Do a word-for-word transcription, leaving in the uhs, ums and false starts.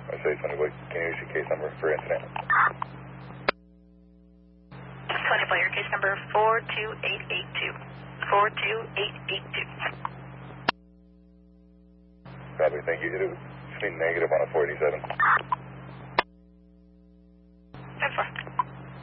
I say twenty, what, can you issue case number for incident? twenty-four, your case number four two eight eight two. four two eight eight two. Copy, thank you. It was negative on a four eighty-seven.